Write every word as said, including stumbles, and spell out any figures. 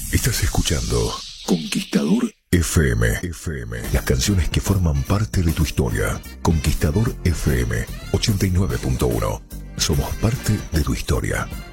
Estás escuchando Conquistador F M. F M. Las canciones que forman parte de tu historia. Conquistador F M ochenta y nueve punto uno. Somos parte de tu historia.